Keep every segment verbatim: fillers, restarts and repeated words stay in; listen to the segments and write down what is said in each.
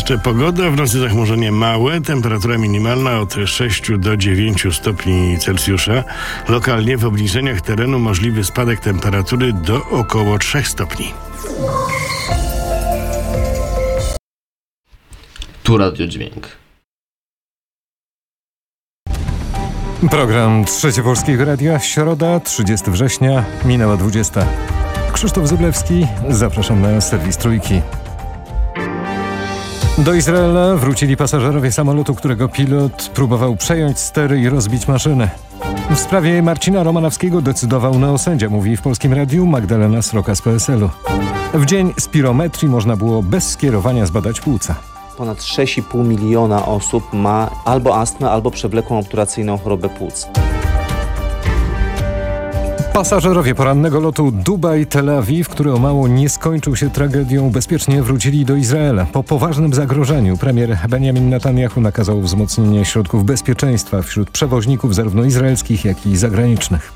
Jeszcze pogoda, w nocy zachmurzenie małe, temperatura minimalna od sześciu do dziewięciu stopni Celsjusza. Lokalnie w obniżeniach terenu możliwy spadek temperatury do około trzech stopni. Tu Radio Dźwięk. Program Trzecie Polskiego Radia, środa, trzydziestego września, minęła dwudziesta. Krzysztof Zyblewski, zapraszam na serwis Trójki. Do Izraela wrócili pasażerowie samolotu, którego pilot próbował przejąć stery i rozbić maszynę. W sprawie Marcina Romanowskiego decydował neosędzia, mówi w Polskim Radiu Magdalena Sroka z P S L u. W dzień spirometrii można było bez skierowania zbadać płuca. Ponad sześć i pół miliona osób ma albo astmę, albo przewlekłą obturacyjną chorobę płuc. Pasażerowie porannego lotu Dubaj-Tel Awiw, który o mało nie skończył się tragedią, bezpiecznie wrócili do Izraela. Po poważnym zagrożeniu premier Benjamin Netanjahu nakazał wzmocnienie środków bezpieczeństwa wśród przewoźników zarówno izraelskich, jak i zagranicznych.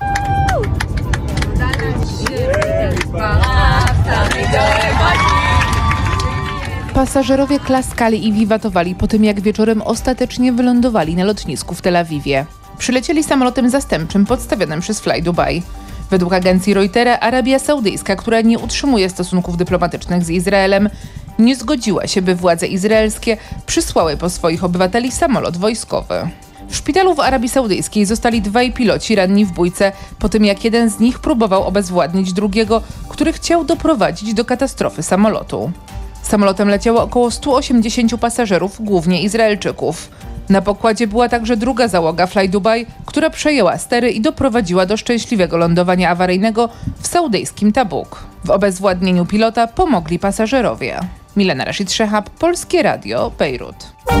Pasażerowie klaskali i wiwatowali po tym, jak wieczorem ostatecznie wylądowali na lotnisku w Tel Awiwie. Przylecieli samolotem zastępczym podstawionym przez Fly Dubai. Według agencji Reutera Arabia Saudyjska, która nie utrzymuje stosunków dyplomatycznych z Izraelem, nie zgodziła się, by władze izraelskie przysłały po swoich obywateli samolot wojskowy. W szpitalu w Arabii Saudyjskiej zostali dwaj piloci ranni w bójce po tym, jak jeden z nich próbował obezwładnić drugiego, który chciał doprowadzić do katastrofy samolotu. Samolotem leciało około stu osiemdziesięciu pasażerów, głównie Izraelczyków. Na pokładzie była także druga załoga Fly Dubai, która przejęła stery i doprowadziła do szczęśliwego lądowania awaryjnego w saudyjskim Tabuk. W obezwładnieniu pilota pomogli pasażerowie. Milena Rashid-Szehab, Polskie Radio, Bejrut.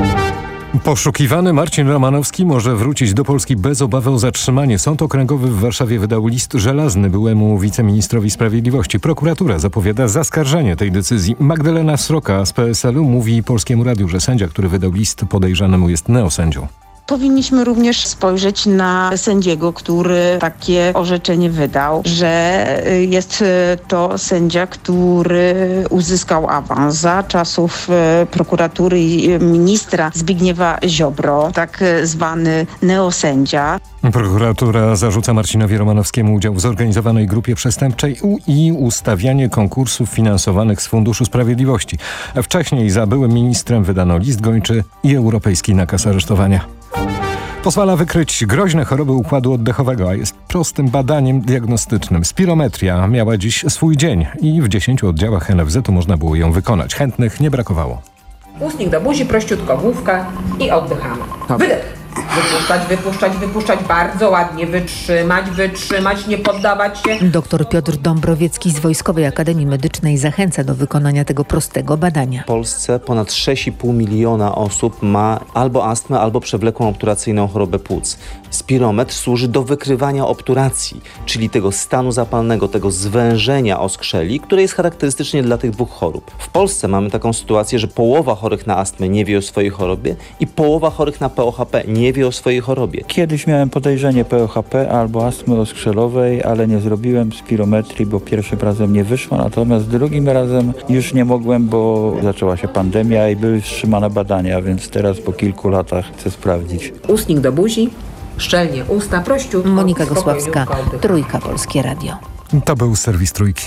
Poszukiwany Marcin Romanowski może wrócić do Polski bez obawy o zatrzymanie. Sąd Okręgowy w Warszawie wydał list żelazny byłemu wiceministrowi sprawiedliwości. Prokuratura zapowiada zaskarżenie tej decyzji. Magdalena Sroka z P S L u mówi Polskiemu Radiu, że sędzia, który wydał list podejrzanemu, jest neosędzią. Powinniśmy również spojrzeć na sędziego, który takie orzeczenie wydał, że jest to sędzia, który uzyskał awans za czasów prokuratury i ministra Zbigniewa Ziobro, tak zwany neosędzia. Prokuratura zarzuca Marcinowi Romanowskiemu udział w zorganizowanej grupie przestępczej i ustawianie konkursów finansowanych z Funduszu Sprawiedliwości. Wcześniej za byłym ministrem wydano list gończy i europejski nakaz aresztowania. Pozwala wykryć groźne choroby układu oddechowego, a jest prostym badaniem diagnostycznym. Spirometria miała dziś swój dzień i w dziesięciu oddziałach N F Z u można było ją wykonać. Chętnych nie brakowało. Ustnik do buzi, prościutko główka i oddychamy. Wydech. Wypuszczać, wypuszczać, wypuszczać, bardzo ładnie, wytrzymać, wytrzymać, nie poddawać się. Doktor Piotr Dąbrowiecki z Wojskowej Akademii Medycznej zachęca do wykonania tego prostego badania. W Polsce ponad sześć i pół miliona osób ma albo astmę, albo przewlekłą obturacyjną chorobę płuc. Spirometr służy do wykrywania obturacji, czyli tego stanu zapalnego, tego zwężenia oskrzeli, które jest charakterystycznie dla tych dwóch chorób. W Polsce mamy taką sytuację, że połowa chorych na astmę nie wie o swojej chorobie i połowa chorych na P O H P nie wie o swojej chorobie. Kiedyś miałem podejrzenie P O H P albo astmy oskrzelowej, ale nie zrobiłem spirometrii, bo pierwszym razem nie wyszło, natomiast drugim razem już nie mogłem, bo zaczęła się pandemia i były wstrzymane badania, więc teraz po kilku latach chcę sprawdzić. Ustnik do buzi, szczelnie usta, prościutko. Monika Gosławska, Trójka, Polskie Radio. To był serwis Trójki.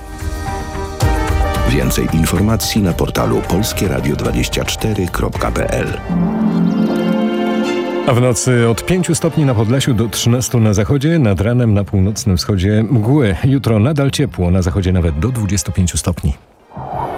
Więcej informacji na portalu polskie radio dwadzieścia cztery kropka p l. A w nocy od pięciu stopni na Podlasiu do trzynastu na zachodzie, nad ranem na północnym wschodzie mgły. Jutro nadal ciepło, na zachodzie nawet do dwudziestu pięciu stopni.